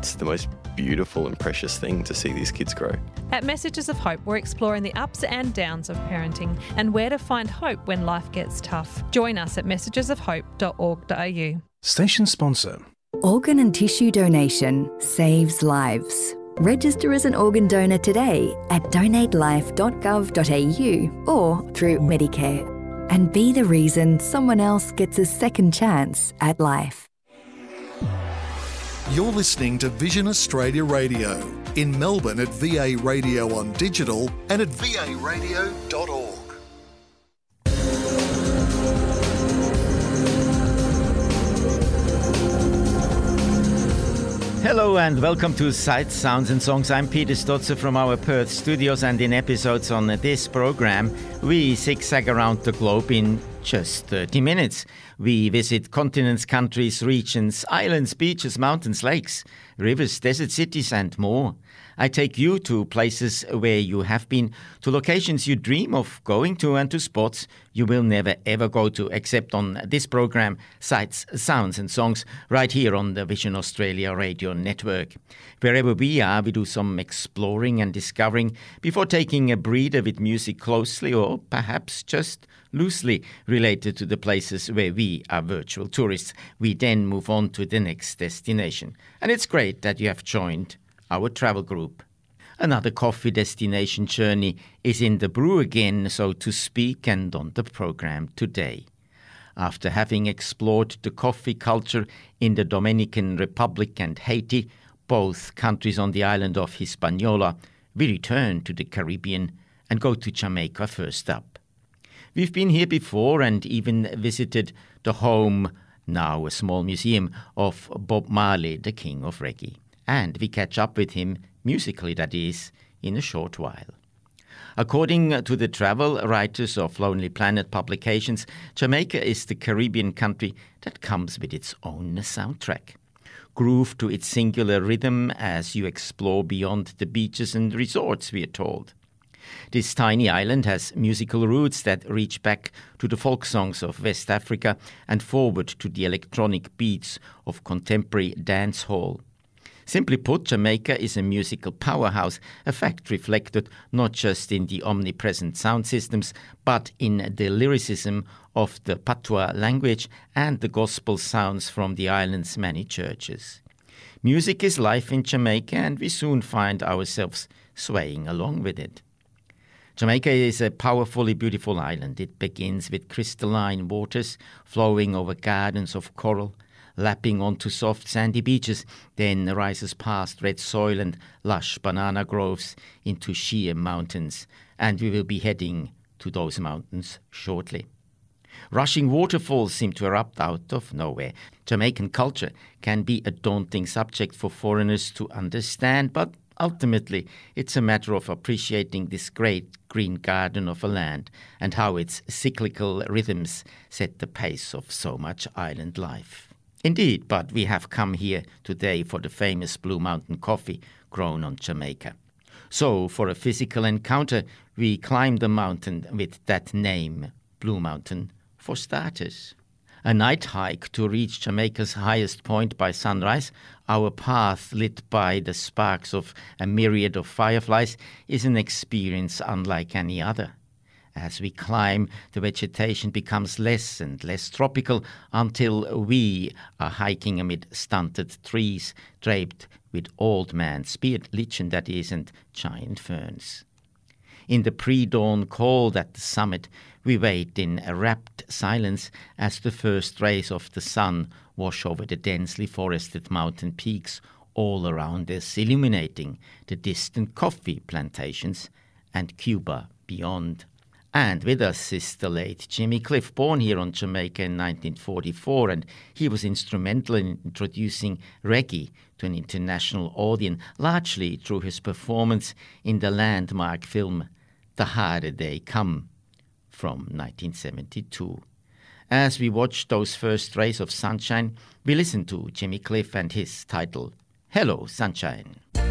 it's the most beautiful and precious thing to see these kids grow. At Messages of Hope, we're exploring the ups and downs of parenting and where to find hope when life gets tough. Join us at messagesofhope.org.au. Station sponsor. Organ and tissue donation saves lives. Register as an organ donor today at donatelife.gov.au or through Medicare. And be the reason someone else gets a second chance at life. You're listening to Vision Australia Radio in Melbourne at VA Radio on digital and at varadio.org. Hello and welcome to Sights, Sounds and Songs. I'm Peter Stotzer from our Perth studios, and in episodes on this program, we zigzag around the globe in just 30 minutes. We visit continents, countries, regions, islands, beaches, mountains, lakes, rivers, desert cities and more. I take you to places where you have been, to locations you dream of going to, and to spots you will never ever go to, except on this program, Sights, Sounds and Songs, right here on the Vision Australia Radio Network. Wherever we are, we do some exploring and discovering before taking a breather with music closely or perhaps just loosely related to the places where we are virtual tourists. We then move on to the next destination. And it's great that you have joined our travel group. Another coffee destination journey is in the brew again, so to speak, and on the program today. After having explored the coffee culture in the Dominican Republic and Haiti, both countries on the island of Hispaniola, we return to the Caribbean and go to Jamaica first up. We've been here before and even visited the home, now a small museum, of Bob Marley, the king of reggae. And we catch up with him, musically that is, in a short while. According to the travel writers of Lonely Planet publications, Jamaica is the Caribbean country that comes with its own soundtrack. Groove to its singular rhythm as you explore beyond the beaches and resorts, we are told. This tiny island has musical roots that reach back to the folk songs of West Africa and forward to the electronic beats of contemporary dancehall. Simply put, Jamaica is a musical powerhouse, a fact reflected not just in the omnipresent sound systems, but in the lyricism of the patois language and the gospel sounds from the island's many churches. Music is life in Jamaica, and we soon find ourselves swaying along with it. Jamaica is a powerfully beautiful island. It begins with crystalline waters flowing over gardens of coral, lapping onto soft sandy beaches, then rises past red soil and lush banana groves into sheer mountains, and we will be heading to those mountains shortly. Rushing waterfalls seem to erupt out of nowhere. Jamaican culture can be a daunting subject for foreigners to understand, but ultimately it's a matter of appreciating this great green garden of a land and how its cyclical rhythms set the pace of so much island life. Indeed, but we have come here today for the famous Blue Mountain coffee grown on Jamaica. So, for a physical encounter, we climb the mountain with that name, Blue Mountain, for starters. A night hike to reach Jamaica's highest point by sunrise, our path lit by the sparks of a myriad of fireflies, is an experience unlike any other. As we climb, the vegetation becomes less and less tropical until we are hiking amid stunted trees draped with old man's beard, lichen that is, and giant ferns. In the pre-dawn cold at the summit, we wait in a rapt silence as the first rays of the sun wash over the densely forested mountain peaks all around us, illuminating the distant coffee plantations and Cuba beyond. And with us is the late Jimmy Cliff, born here on Jamaica in 1944, and he was instrumental in introducing reggae to an international audience, largely through his performance in the landmark film The Harder They Come from 1972. As we watch those first rays of sunshine, we listen to Jimmy Cliff and his title, Hello, Sunshine.